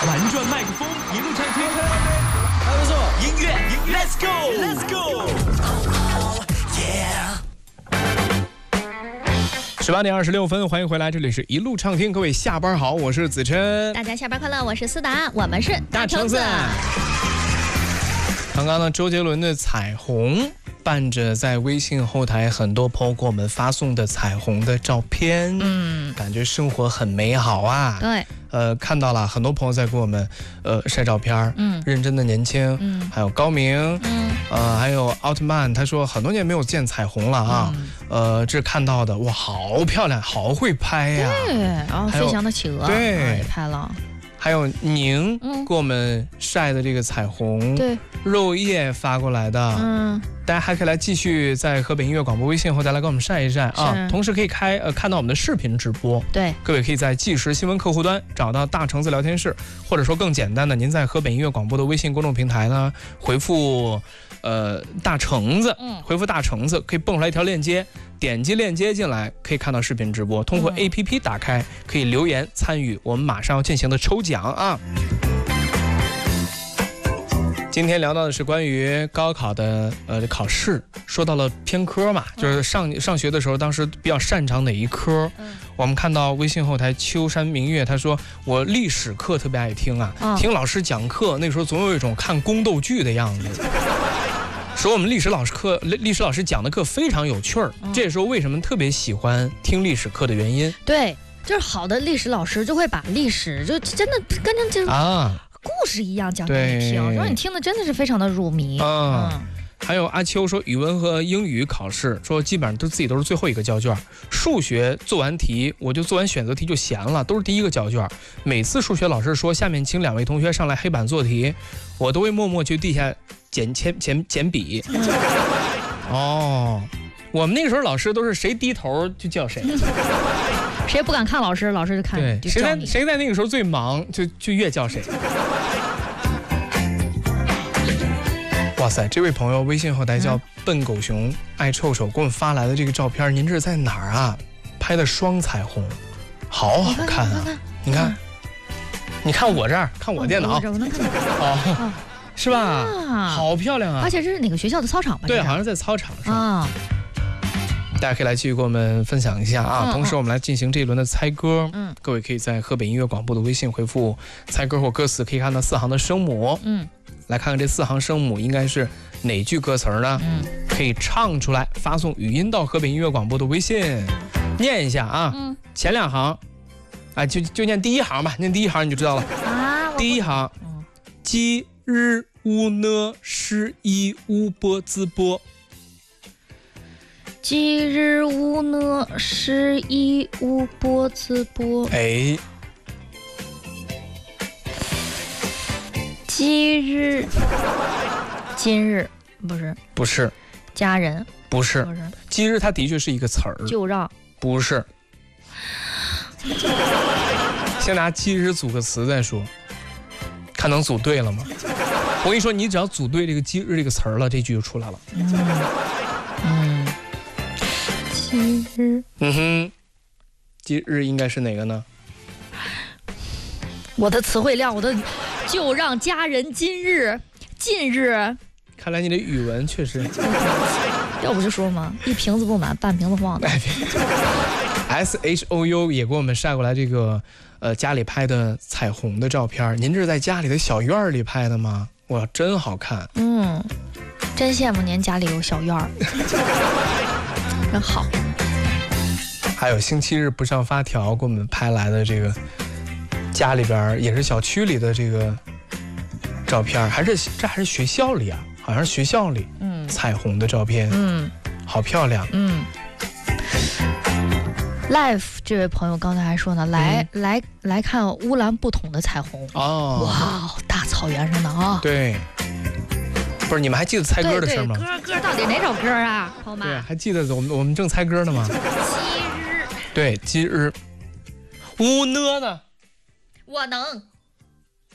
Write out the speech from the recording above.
玩转麦克风，一路畅听， 还不错。 音乐，Let's go，Let's go。18点26分，欢迎回来，这里是一路畅听，各位下班好，我是子琛， 大家下班快乐，我是思达，我们是大橙子。刚刚呢，周杰伦的《彩虹》伴着在微信后台很多朋友给我们发送的彩虹的照片，感觉生活很美好啊。 对， 看到了很多朋友在给我们晒照片，认真的年轻，还有高明，还有奥特曼，他说很多年没有见彩虹了啊，这是看到的，哇，好漂亮，好会拍呀。 对，然后飞翔的企鹅， 对， 也拍了。 还有宁给我们晒的这个彩虹， 对， 肉叶发过来的，大家还可以来继续在河北音乐广播微信后台来给我们晒一晒啊，同时可以看到我们的视频直播，对，各位可以在即时新闻客户端找到大橙子聊天室，或者说更简单的，您在河北音乐广播的微信公众平台呢回复大橙子，回复大橙子可以蹦出来一条链接，点击链接进来可以看到视频直播，通过 APP 打开可以留言参与我们马上要进行的抽奖啊。今天聊到的是关于高考的考试，说到了偏科嘛，就是上学的时候当时比较擅长哪一科，我们看到微信后台秋山明月他说我历史课特别爱听啊，听老师讲课那时候总有一种看宫斗剧的样子，说我们历史老师讲的课非常有趣儿，这也是为什么特别喜欢听历史课的原因。 对，就是好的历史老师就会把历史就真的跟着这故事一样讲给你听，让你听的真的是非常的入迷。 还有阿秋说语文和英语考试说基本上自己都是最后一个交卷，数学做完题我就做完选择题就闲了，都是第一个交卷，每次数学老师说下面请2位同学上来黑板做题，我都会默默去地下捡笔。我们那个时候老师都是谁低头就叫谁， 谁不敢看老师，老师就看你， 谁在那个时候最忙就越叫谁。哇塞，这位朋友微信后台叫笨狗熊爱臭臭，给我们发来的这个照片，您这是在哪儿啊？拍的双彩虹，好好看啊！你看我这儿，看我电脑， 我能看到， 是吧？好漂亮啊！ 而且这是哪个学校的操场吧？ 对，好像在操场上。大家可以来继续给我们分享一下啊！同时我们来进行这一轮的猜歌，各位可以在河北音乐广播的微信回复猜歌或歌词，可以看到4行的声母，来看看这4行声母应该是哪句歌词呢？可以唱出来，发送语音到河北音乐广播的微信，念一下啊。前2行，就念第1行吧，念第1行你就知道了。第1行，鸡日乌呢诗一乌波滋波。 鸡日乌呢诗一乌波滋波。今日不是家人不是今日它的确是一个词儿， 就让不是，先拿今日组个词再说，看能组对了吗？我跟你说，你只要组对这个今日这个词儿了，这句就出来了。 今日今日应该是哪个呢？ 我的词汇量，就让家人近日， 看来你的语文确实， 要不就说嘛，一瓶子不满半瓶子晃的。 SHOU 也给我们晒过来这个家里拍的彩虹的照片，您这是在家里的小院里拍的吗？哇，真好看。 真羡慕您家里有小院儿，真好。 还有星期日不上发条给我们拍来的这个家里边也是小区里的这个照片，这还是学校里啊，好像是学校里彩虹的照片，好漂亮。 Life 这位朋友刚才还说呢，来看乌兰布统的彩虹。哇，大草原上的啊。 对，不是你们还记得猜歌的事吗？ 歌到底哪首歌啊，朋友们？ 对，还记得我们正猜歌呢吗？ 今日。 对，今日。乌呢呢？ 我能。